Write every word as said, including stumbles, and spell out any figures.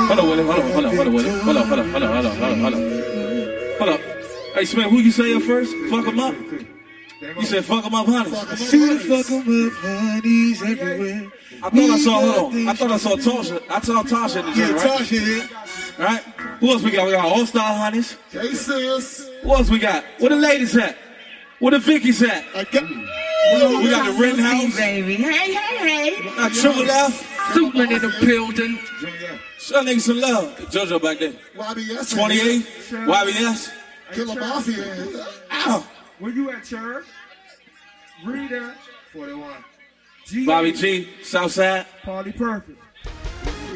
Hold on, Willie. Hold on, hold on, hold on, Willie. Hold on, hold on, hold on, hold on, hold on, hold on. Hold up. Hey, Smith, who you say it first? Fuck them up? You said fuck them up, honeys. See fuck them up, honeys everywhere. I thought I saw, hold on. I thought I saw Tasha. I saw Tasha in the gym, Yeah, right? Tasha here. Right? Who else we got? We got All-Star honeys. Hey, sis. Who else we got? Where the ladies at? Where the Vickies at? I got, We got the Rittenhouse. Baby. Hey, hey, hey. Got Triple F. Superman in the building. Show niggas some love. JoJo back there. Y B S. twenty-eight. Y B S. Killer Mafia. Ow. Where you at, Church? Reader. forty-one. Bobby G. Southside. Party Perfect.